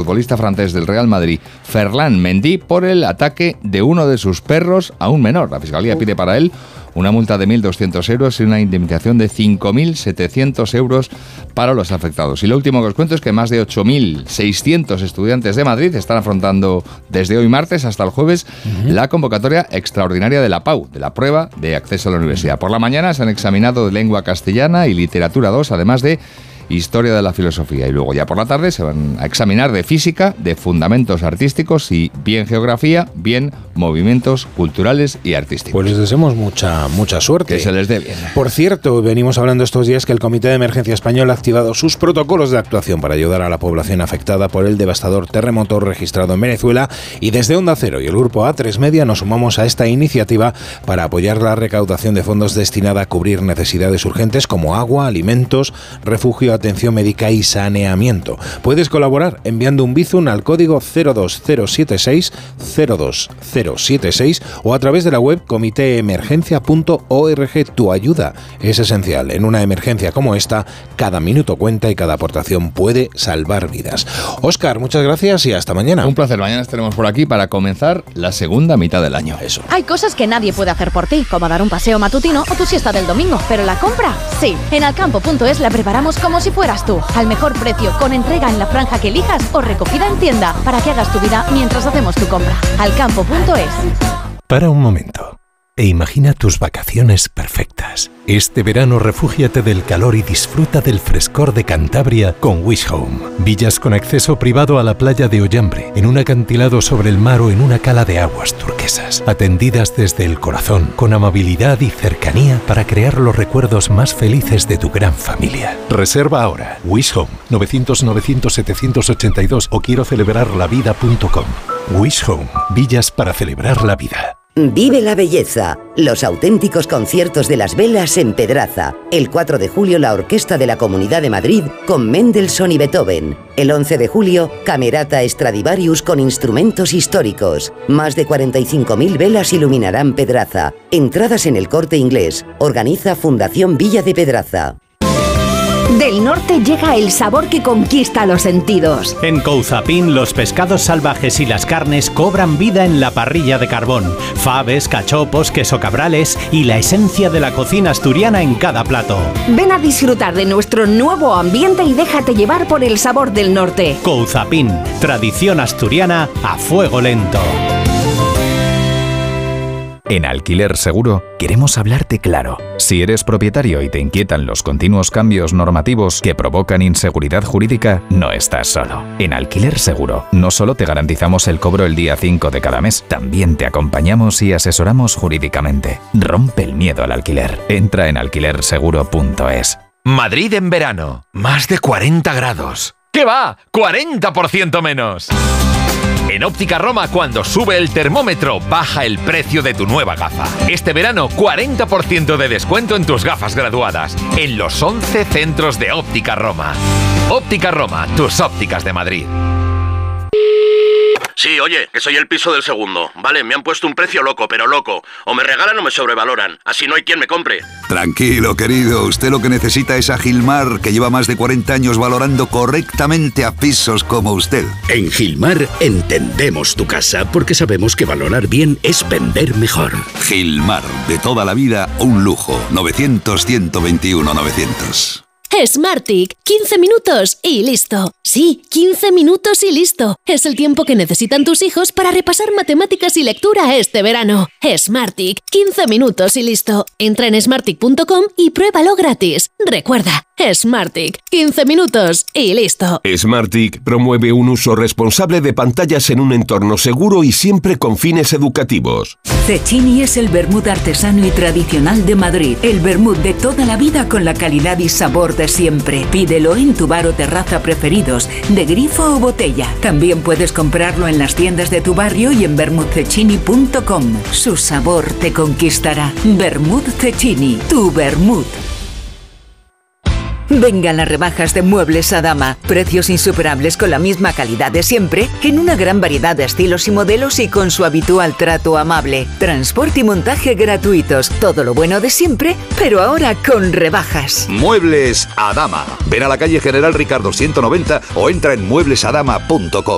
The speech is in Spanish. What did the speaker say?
futbolista francés del Real Madrid, Ferland Mendy, por el ataque de uno de sus perros a un menor. La Fiscalía pide para él una multa de 1.200 euros y una indemnización de 5.700 euros para los afectados. Y lo último que os cuento es que más de 8.600 estudiantes de Madrid están afrontando desde hoy martes hasta el jueves la convocatoria extraordinaria de la PAU, de la prueba de acceso a la universidad. Por la mañana se han examinado de lengua castellana y literatura 2, además de historia de la filosofía, y luego ya por la tarde se van a examinar de física, de fundamentos artísticos y bien geografía, bien movimientos culturales y artísticos. Pues les deseamos mucha suerte. Que se les dé bien. Por cierto, venimos hablando estos días que el Comité de Emergencia Español ha activado sus protocolos de actuación para ayudar a la población afectada por el devastador terremoto registrado en Venezuela, y desde Onda Cero y el grupo A3 Media nos sumamos a esta iniciativa para apoyar la recaudación de fondos destinada a cubrir necesidades urgentes como agua, alimentos, refugio, atención médica y saneamiento. Puedes colaborar enviando un Bizum al código 02076 o a través de la web comitéemergencia.org. Tu ayuda es esencial. En una emergencia como esta, cada minuto cuenta y cada aportación puede salvar vidas. Óscar, muchas gracias y hasta mañana. Un placer. Mañana estaremos por aquí para comenzar la segunda mitad del año. Eso. Hay cosas que nadie puede hacer por ti, como dar un paseo matutino o tu siesta del domingo, pero la compra, sí. En alcampo.es la preparamos como si fueras tú, al mejor precio, con entrega en la franja que elijas o recogida en tienda, para que hagas tu vida mientras hacemos tu compra. Alcampo.es. Para un momento e imagina tus vacaciones perfectas. Este verano refúgiate del calor y disfruta del frescor de Cantabria con Wish Home. Villas con acceso privado a la playa de Ollambre, en un acantilado sobre el mar o en una cala de aguas turquesas. Atendidas desde el corazón, con amabilidad y cercanía para crear los recuerdos más felices de tu gran familia. Reserva ahora. Wish Home, 900-900-782 o quiero celebrarlavida.com. Wish Home, villas para celebrar la vida. Vive la belleza. Los auténticos conciertos de las velas en Pedraza. El 4 de julio la Orquesta de la Comunidad de Madrid con Mendelssohn y Beethoven. El 11 de julio, Camerata Stradivarius con instrumentos históricos. Más de 45.000 velas iluminarán Pedraza. Entradas en El Corte Inglés. Organiza Fundación Villa de Pedraza. Del norte llega el sabor que conquista los sentidos. En Couzapin, los pescados salvajes y las carnes cobran vida en la parrilla de carbón. Faves, cachopos, queso cabrales y la esencia de la cocina asturiana en cada plato. Ven a disfrutar de nuestro nuevo ambiente y déjate llevar por el sabor del norte. Couzapin, tradición asturiana a fuego lento. En Alquiler Seguro queremos hablarte claro. Si eres propietario y te inquietan los continuos cambios normativos que provocan inseguridad jurídica, no estás solo. En Alquiler Seguro no solo te garantizamos el cobro el día 5 de cada mes, también te acompañamos y asesoramos jurídicamente. Rompe el miedo al alquiler. Entra en alquilerseguro.es. Madrid en verano. Más de 40 grados. ¿Qué va? ¡40% menos! En Óptica Roma, cuando sube el termómetro, baja el precio de tu nueva gafa. Este verano, 40% de descuento en tus gafas graduadas, en los 11 centros de Óptica Roma. Óptica Roma, tus ópticas de Madrid. Sí, oye, que soy el piso del segundo. Vale, me han puesto un precio loco, pero loco. O me regalan o me sobrevaloran. Así no hay quien me compre. Tranquilo, querido. Usted lo que necesita es a Gilmar, que lleva más de 40 años valorando correctamente a pisos como usted. En Gilmar entendemos tu casa porque sabemos que valorar bien es vender mejor. Gilmar, de toda la vida, un lujo. 900-121-900. Smartick, 15 minutos y listo. Sí, 15 minutos y listo. Es el tiempo que necesitan tus hijos para repasar matemáticas y lectura este verano. Smartick, 15 minutos y listo. Entra en smartick.com y pruébalo gratis. Recuerda, Smartick, 15 minutos y listo. Smartick promueve un uso responsable de pantallas en un entorno seguro y siempre con fines educativos. Cecchini es el vermut artesano y tradicional de Madrid. El vermut de toda la vida con la calidad y sabor de siempre. Pídelo en tu bar o terraza preferidos, de grifo o botella. También puedes comprarlo en las tiendas de tu barrio y en vermutcecchini.com. Su sabor te conquistará. Vermut Cecchini, tu vermut. Vengan las rebajas de Muebles Adama. Precios insuperables con la misma calidad de siempre, en una gran variedad de estilos y modelos y con su habitual trato amable. Transporte y montaje gratuitos. Todo lo bueno de siempre, pero ahora con rebajas. Muebles Adama. Ven a la calle General Ricardo 190 o entra en mueblesadama.com.